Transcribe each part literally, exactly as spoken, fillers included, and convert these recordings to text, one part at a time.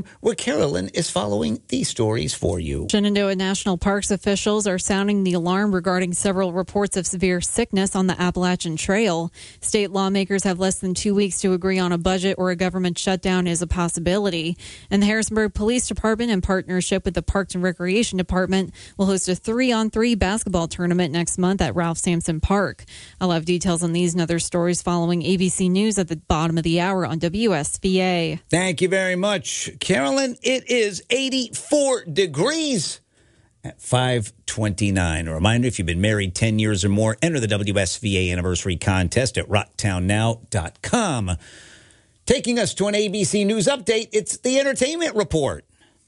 where Carolyn is following these stories for you. Shenandoah National Parks officials are sounding the alarm regarding several reports of severe sickness on the Appalachian Trail. State lawmakers have less than two weeks to agree on a budget, or a government shutdown is a possibility. And the Harrisonburg Police Department, in partnership with the Parks and Recreation Department, will host a three-on-three basketball tournament next month at Ralph Sampson Park. I'll have details on these and other stories following A B C News at the bottom of the hour on W S V A. Thank you very much, Carolyn. It is eighty-four degrees at five twenty-nine. A reminder, if you've been married ten years or more, enter the W S V A anniversary contest at rock town now dot com. Taking us to an A B C News update, it's the Entertainment Report.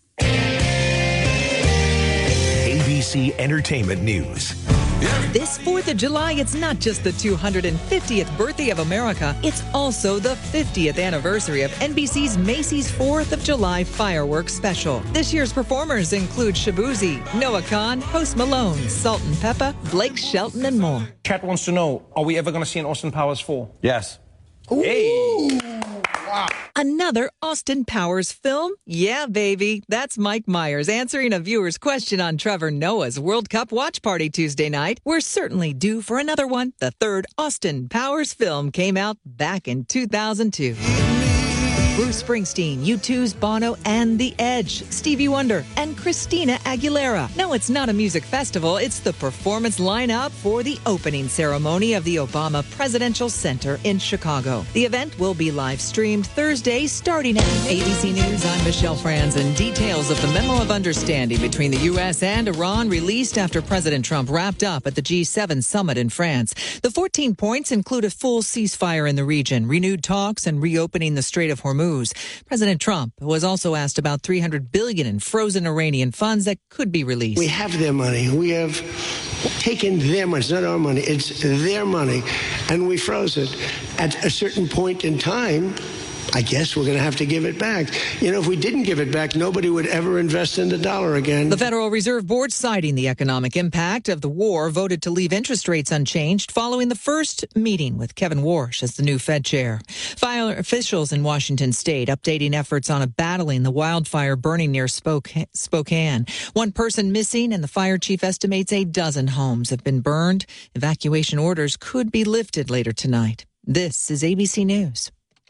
A B C Entertainment News. This fourth of July, it's not just the two hundred fiftieth birthday of America, it's also the fiftieth anniversary of N B C's Macy's fourth of July fireworks special. This year's performers include Shabuzi, Noah Khan, Post Malone, Salt and Pepper, Blake Shelton, and more. Chat wants to know, are we ever going to see an Austin Powers four? Yes. Ooh. Hey! Wow. Another Austin Powers film? Yeah, baby. That's Mike Myers answering a viewer's question on Trevor Noah's World Cup watch party Tuesday night. We're certainly due for another one. The third Austin Powers film came out back in two thousand two. Bruce Springsteen, U two's Bono, and The Edge, Stevie Wonder, and Christina Aguilera. No, it's not a music festival. It's the performance lineup for the opening ceremony of the Obama Presidential Center in Chicago. The event will be live streamed Thursday starting at A B C News. I'm Michelle Franzen. Details of the memo of understanding between the U S and Iran released after President Trump wrapped up at the G seven summit in France. The fourteen points include a full ceasefire in the region, renewed talks, and reopening the Strait of Hormuz. President Trump was also asked about three hundred billion dollars in frozen Iranian funds that could be released. We have their money. We have taken their money. It's not our money. It's their money. And we froze it. At a certain point in time, I guess we're going to have to give it back. You know, if we didn't give it back, nobody would ever invest in the dollar again. The Federal Reserve Board, citing the economic impact of the war, voted to leave interest rates unchanged following the first meeting with Kevin Warsh as the new Fed chair. Fire officials in Washington state updating efforts on battling the wildfire burning near Spokane. One person missing, and the fire chief estimates a dozen homes have been burned. Evacuation orders could be lifted later tonight. This is A B C News.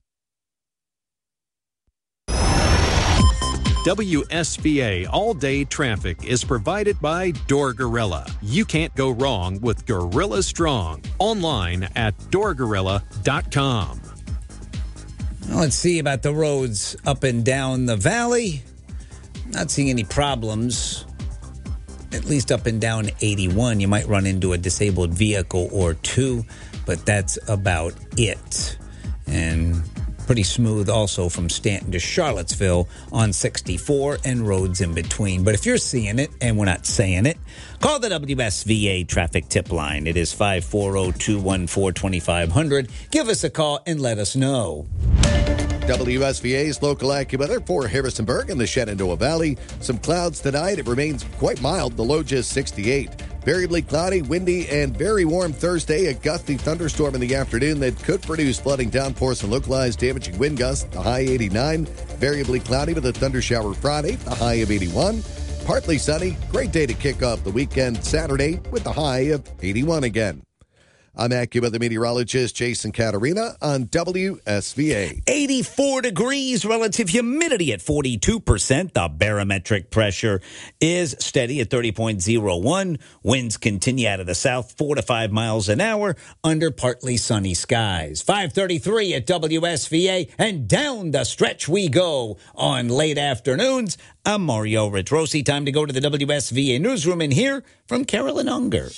W S V A all-day traffic is provided by Door Gorilla. You can't go wrong with Gorilla Strong. Online at door gorilla dot com. Well, let's see about the roads up and down the valley. Not seeing any problems, at least up and down eighty-one. You might run into a disabled vehicle or two, but that's about it. And pretty smooth also from Stanton to Charlottesville on sixty-four and roads in between. But if you're seeing it and we're not saying it, call the W S V A traffic tip line. It is five four zero, two one four, two five zero zero. Give us a call and let us know. W S V A's local AccuWeather for Harrisonburg and the Shenandoah Valley. Some clouds tonight. It remains quite mild. The low just sixty-eight. Variably cloudy, windy, and very warm Thursday. A gusty thunderstorm in the afternoon that could produce flooding downpours and localized damaging wind gusts. The high eighty-nine. Variably cloudy with a thundershower Friday. The high of eighty-one. Partly sunny. Great day to kick off the weekend Saturday with the high of eighty-one again. I'm AccuWeather meteorologist Jason Caterina on W S V A. eighty-four degrees, relative humidity at forty-two percent. The barometric pressure is steady at thirty point zero one. Winds continue out of the south, four to five miles an hour under partly sunny skies. five thirty-three at W S V A, and down the stretch we go on late afternoons. I'm Mario Ritrosi. Time to go to the W S V A newsroom and hear from Carolyn Unger.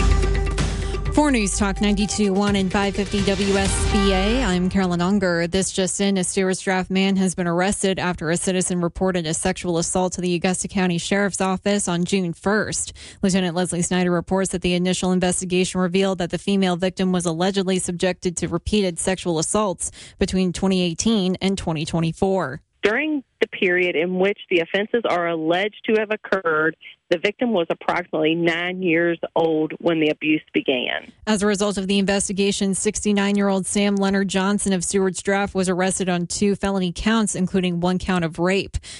For News Talk ninety-two point one and five fifty W S V A, I'm Carolyn Unger. This just in, a Stewart's Draft man has been arrested after a citizen reported a sexual assault to the Augusta County Sheriff's Office on June first. Lieutenant Leslie Snyder reports that the initial investigation revealed that the female victim was allegedly subjected to repeated sexual assaults between twenty eighteen and twenty twenty-four. During the period in which the offenses are alleged to have occurred, the victim was approximately nine years old when the abuse began. As a result of the investigation, sixty-nine-year-old Sam Leonard Johnson of Stewart's Draft was arrested on two felony counts, including one count of rape.